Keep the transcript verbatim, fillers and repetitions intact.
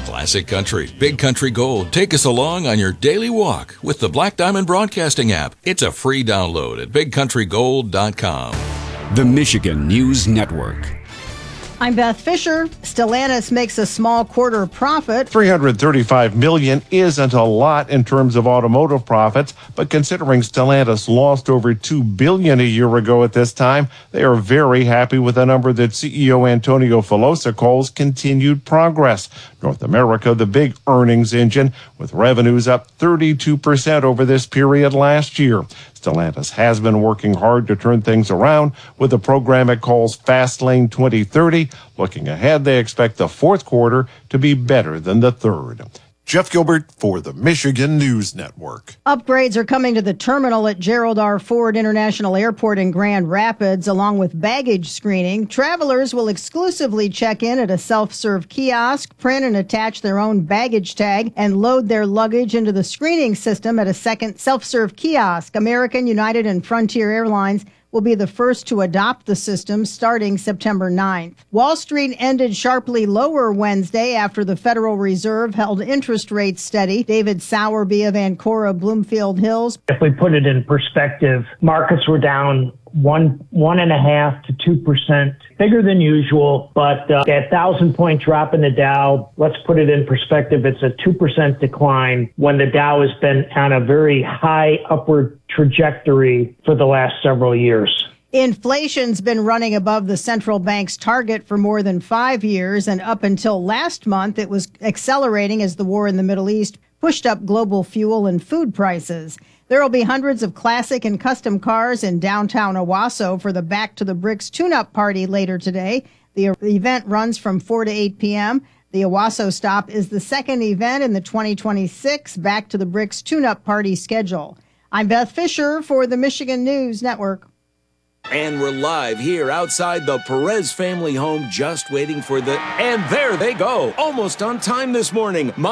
Classic Country, Big Country Gold. Take us along on your daily walk with the Black Diamond Broadcasting app. It's a free download at big country gold dot com. The Michigan News Network. I'm Beth Fisher. Stellantis makes a small quarter profit. three hundred thirty-five million dollars isn't a lot in terms of automotive profits, but considering Stellantis lost over two billion dollars a year ago at this time, they are very happy with a number that C E O Antonio Filosa calls continued progress. North America, the big earnings engine, with revenues up thirty-two percent over this period last year. Stellantis has been working hard to turn things around with a program it calls Fastlane twenty thirty. Looking ahead, they expect the fourth quarter to be better than the third. Jeff Gilbert for the Michigan News Network. Upgrades are coming to the terminal at Gerald R. Ford International Airport in Grand Rapids, along with baggage screening. Travelers will exclusively check in at a self-serve kiosk, print and attach their own baggage tag, and load their luggage into the screening system at a second self-serve kiosk. American, United, and Frontier Airlines will be the first to adopt the system starting September ninth. Wall Street ended sharply lower Wednesday after the Federal Reserve held interest rates steady. David Sowerby of Ancora Bloomfield Hills. If we put it in perspective, markets were down one, one and a half to two percent, bigger than usual, but uh, that thousand point drop in the Dow, let's put it in perspective, it's a two percent decline when the Dow has been on a very high upward trajectory for the last several years. Inflation's been running above the central bank's target for more than five years, and up until last month, it was accelerating as the war in the Middle East pushed up global fuel and food prices. There will be hundreds of classic and custom cars in downtown Owasso for the Back to the Bricks tune-up party later today. The event runs from four to eight p.m. The Owasso stop is the second event in the twenty twenty-six Back to the Bricks tune-up party schedule. I'm Beth Fisher for the Michigan News Network. And we're live here outside the Perez family home, just waiting for the... And there they go, almost on time this morning.